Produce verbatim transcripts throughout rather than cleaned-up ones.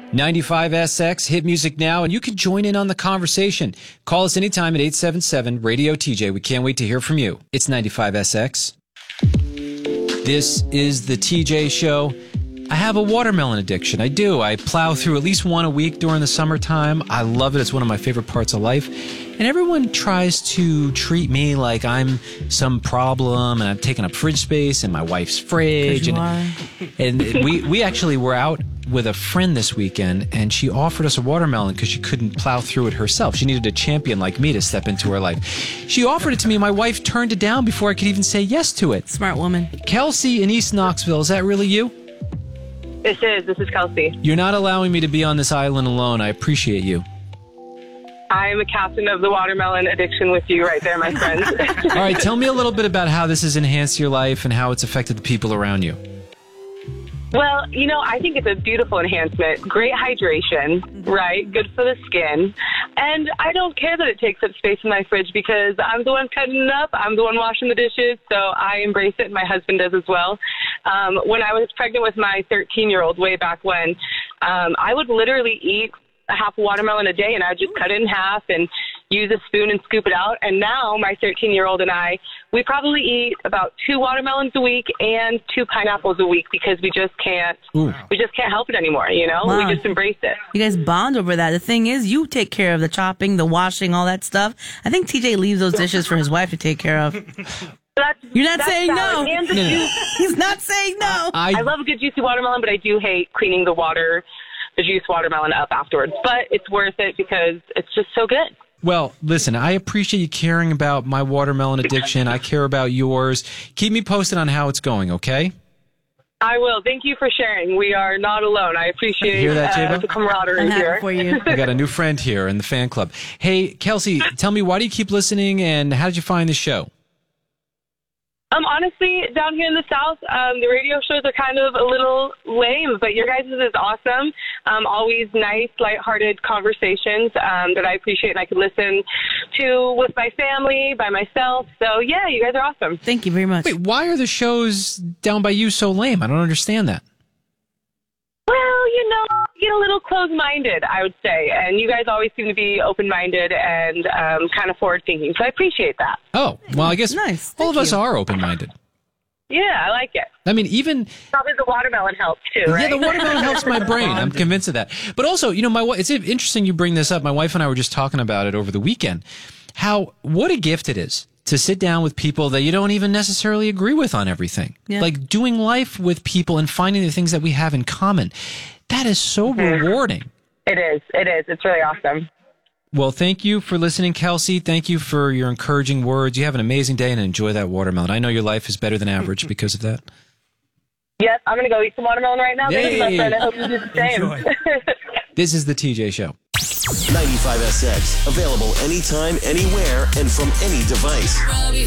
ninety-five S X, hit music now, and you can join in on the conversation. Call us anytime at eight seven seven, radio T J. We can't wait to hear from you. It's ninety-five S X. This is the T J Show. I have a watermelon addiction. I do. I plow through at least one a week during the summertime. I love it. It's one of my favorite parts of life. And everyone tries to treat me like I'm some problem and I'm taking up fridge space in my wife's fridge. And, and we, we actually were out with a friend this weekend, and she offered us a watermelon because she couldn't plow through it herself. She needed a champion like me to step into her life. She offered it to me. My wife turned it down before I could even say yes to it. Smart woman. Kelsey in East Knoxville, is that really you? This is. This is Kelsey. You're not allowing me to be on this island alone. I appreciate you. I'm a captain of the watermelon addiction with you right there, my friend. All right, tell me a little bit about how this has enhanced your life and how it's affected the people around you. Well, you know, I think it's a beautiful enhancement. Great hydration, right? Good for the skin. And I don't care that it takes up space in my fridge because I'm the one cutting it up. I'm the one washing the dishes. So I embrace it, and my husband does as well. Um, when I was pregnant with my thirteen-year-old way back when, um, I would literally eat a half a watermelon a day, and I would just cut it in half and use a spoon and scoop it out. And now my thirteen-year-old and I, we probably eat about two watermelons a week and two pineapples a week because we just can't, Ooh. we just can't help it anymore. You know, wow. We just embrace it. You guys bond over that. The thing is, you take care of the chopping, the washing, all that stuff. I think T J leaves those dishes for his wife to take care of. That's, You're not that's saying valid. no. And the no. juice. He's not saying no. I, I love a good juicy watermelon, but I do hate cleaning the water, the juice watermelon up afterwards. But it's worth it because it's just so good. Well, listen, I appreciate you caring about my watermelon addiction. I care about yours. Keep me posted on how it's going, okay? I will. Thank you for sharing. We are not alone. I appreciate Hear that, uh, the camaraderie here. For you. I got a new friend here in the fan club. Hey, Kelsey, tell me, why do you keep listening, and how did you find the show? Um, honestly, down here in the South, um, the radio shows are kind of a little lame, but your guys' is awesome. Um, always nice, lighthearted conversations um, that I appreciate and I can listen to with my family, by myself. So, yeah, you guys are awesome. Thank you very much. Wait, why are the shows down by you so lame? I don't understand that. Well, you know, get a little closed-minded, I would say. And you guys always seem to be open-minded and um, kind of forward-thinking. So I appreciate that. Oh, well, I guess nice. all of Thank us you. are open-minded. Yeah, I like it. I mean, even... Probably the watermelon helps, too, right? Yeah, the watermelon helps my brain. I'm convinced of that. But also, you know, my it's interesting you bring this up. My wife and I were just talking about it over the weekend. How, what a gift it is to sit down with people that you don't even necessarily agree with on everything. Yeah. Like doing life with people and finding the things that we have in common. That is so rewarding. It is. It is. It's really awesome. Well, thank you for listening, Kelsey. Thank you for your encouraging words. You have an amazing day and enjoy that watermelon. I know your life is better than average because of that. Yep, I'm going to go eat some watermelon right now. Thank you, my friend. I hope you do the same. This is the T J Show. ninety-five S X, available anytime, anywhere, and from any device.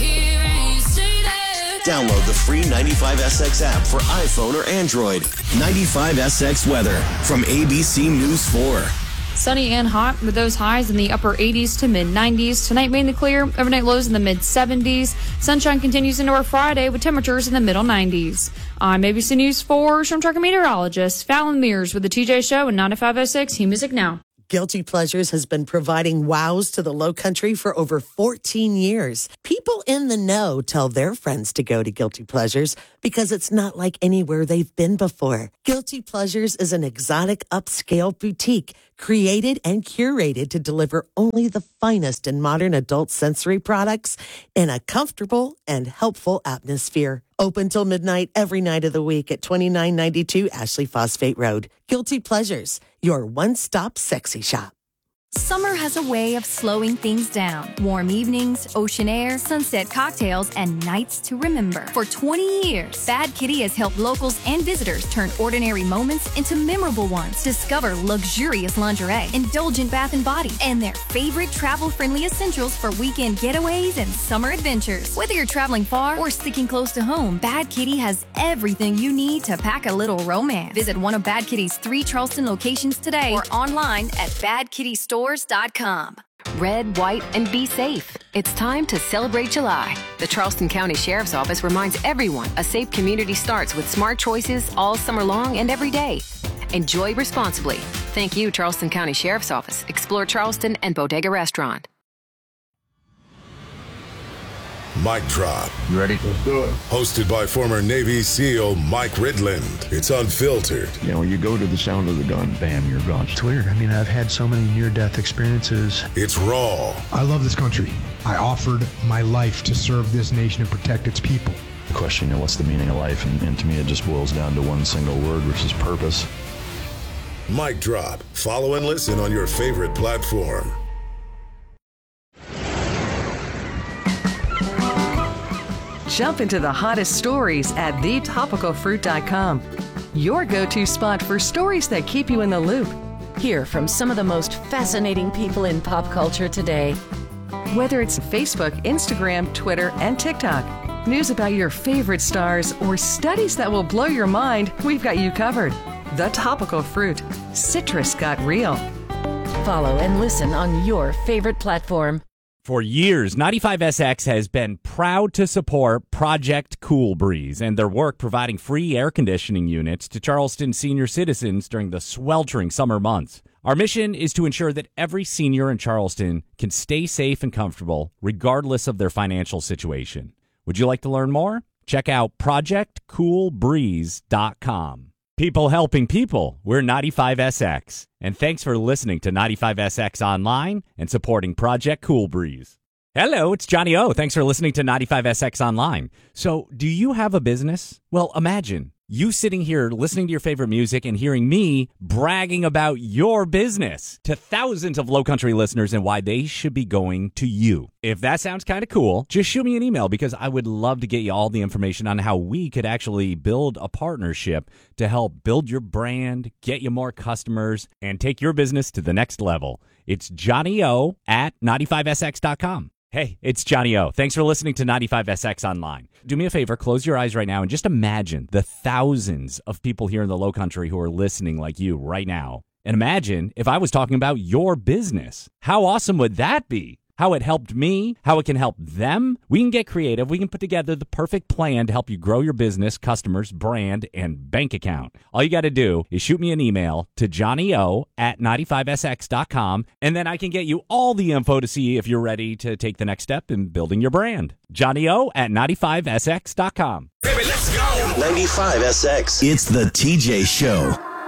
Download the free ninety-five S X app for iPhone or Android. ninety-five S X weather from A B C News four. Sunny and hot with those highs in the upper eighties to mid nineties. Tonight mainly clear, overnight lows in the mid seventies. Sunshine continues into our Friday with temperatures in the middle nineties. I'm A B C News four Storm Tracker meteorologist Fallon Mears with the T J Show and ninety-five S X Hue Music Now. Guilty Pleasures has been providing wows to the Low Country for over fourteen years. People in the know tell their friends to go to Guilty Pleasures because it's not like anywhere they've been before. Guilty Pleasures is an exotic upscale boutique created and curated to deliver only the finest in modern adult sensory products in a comfortable and helpful atmosphere. Open till midnight every night of the week at twenty-nine ninety-two Ashley Phosphate Road. Guilty Pleasures, your one-stop sexy shop. Summer has a way of slowing things down. Warm evenings, ocean air, sunset cocktails, and nights to remember. For twenty years, Bad Kitty has helped locals and visitors turn ordinary moments into memorable ones. Discover luxurious lingerie, indulgent bath and body, and their favorite travel-friendly essentials for weekend getaways and summer adventures. Whether you're traveling far or sticking close to home, Bad Kitty has everything you need to pack a little romance. Visit one of Bad Kitty's three Charleston locations today or online at bad kitty stores dot com. Red, white, and be safe. It's time to celebrate July. The Charleston County Sheriff's Office reminds everyone a safe community starts with smart choices all summer long and every day. Enjoy responsibly. Thank you, Charleston County Sheriff's Office, Explore Charleston, and Bodega Restaurant. Mic Drop. You ready? Let's do it. Hosted by former Navy SEAL Mike Ridland. It's unfiltered. You know, you go to the sound of the gun, bam, you're gone. It's weird. I mean, I've had so many near-death experiences. It's raw. I love this country. I offered my life to serve this nation and protect its people. The question, you know, what's the meaning of life? And, and to me, it just boils down to one single word, which is purpose. Mic Drop. Follow and listen on your favorite platform. Jump into the hottest stories at the topical fruit dot com. Your go-to spot for stories that keep you in the loop. Hear from some of the most fascinating people in pop culture today. Whether it's Facebook, Instagram, Twitter, and TikTok, news about your favorite stars, or studies that will blow your mind, we've got you covered. The Topical Fruit. Citrus got real. Follow and listen on your favorite platform. For years, ninety-five S X has been proud to support Project Cool Breeze and their work providing free air conditioning units to Charleston senior citizens during the sweltering summer months. Our mission is to ensure that every senior in Charleston can stay safe and comfortable regardless of their financial situation. Would you like to learn more? Check out project cool breeze dot com. People helping people. We're ninety-five S X. And thanks for listening to ninety-five S X Online and supporting Project Cool Breeze. Hello, it's Johnny O. Thanks for listening to ninety-five S X Online. So, do you have a business? Well, imagine you sitting here listening to your favorite music and hearing me bragging about your business to thousands of Low Country listeners and why they should be going to you. If that sounds kind of cool, just shoot me an email because I would love to get you all the information on how we could actually build a partnership to help build your brand, get you more customers, and take your business to the next level. It's Johnny O at ninety-five S X dot com. Hey, it's Johnny O. Thanks for listening to ninety-five S X Online. Do me a favor, close your eyes right now and just imagine the thousands of people here in the Low Country who are listening like you right now. And imagine if I was talking about your business. How awesome would that be? How it helped me, how it can help them. We can get creative. We can put together the perfect plan to help you grow your business, customers, brand, and bank account. All you got to do is shoot me an email to johnny o at ninety-five S X dot com, and then I can get you all the info to see if you're ready to take the next step in building your brand. johnny o at ninety-five S X dot com. Baby, let's go. ninety-five S X. It's the T J Show.